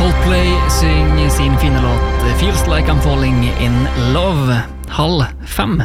Coldplay synger sin fine låt Feels Like I'm Falling in Love 4:30.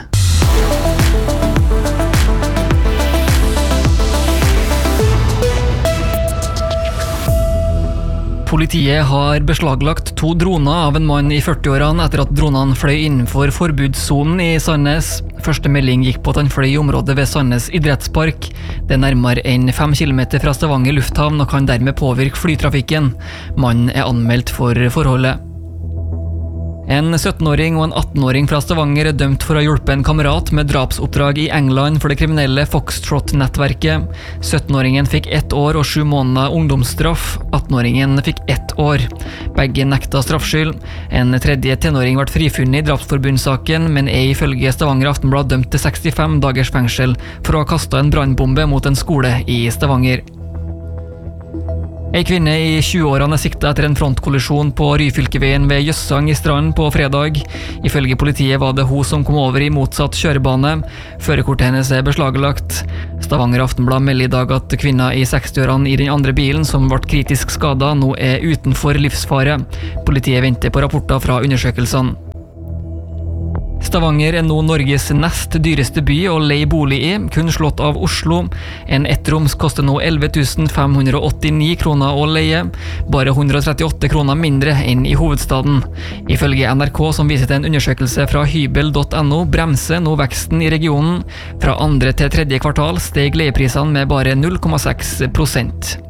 Politiet har beslaglagt 2 droner av en mann i 40-årene etter at dronene fløy innenfor forbudssonen i Sandnes. Første melding gikk på at han fløy i området ved Sandnes idrettspark. Det er nærmere enn 5 kilometer fra Stavanger lufthavn og kan dermed påvirke flytrafikken. Mannen er anmeldt for forholdet. En 17-åring og en 18-åring fra Stavanger er dømt for å ha hjulpet en kamerat med drapsoppdrag i England for det kriminelle Foxtrot-nettverket. 17-åringen fikk 1 år og 7 måneder ungdomsstraff. 18-åringen fikk 1 år. Begge nekta straffskyld. En tredje tenåring ble frifunnet i drapsforbundssaken, men er ifølge Stavanger Aftenblad dømt til 65 dagers fengsel for å ha kastet en brannbombe mot en skole i Stavanger. En kvinne i 20-årene er siktet etter en frontkollisjon på Ryfylkeveien ved Jøssang i Strand på fredag. Ifølge politiet var det hun som kom over i motsatt kjørebane. Førerkortet hennes er beslaglagt. Stavanger Aftenblad melder i dag at kvinna i 60-årene i den andre bilen som ble kritisk skadet nå er utenfor livsfare. Politiet venter på rapporter fra undersøkelsene. Stavanger er nå Norges nest dyreste by å leie bolig i, kun slått av Oslo. En ettroms koster nå 11 589 kroner å leie, bare 138 kroner mindre enn i hovedstaden. Ifølge NRK, som viser til en undersøkelse fra hybel.no, bremser nå veksten i regionen. Fra 2. til 3. kvartal steg leieprisene med bare 0,6%.